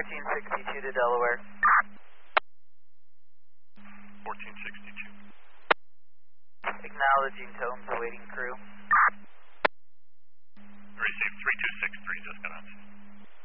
1462 to Delaware. 1462. Acknowledging tones awaiting crew.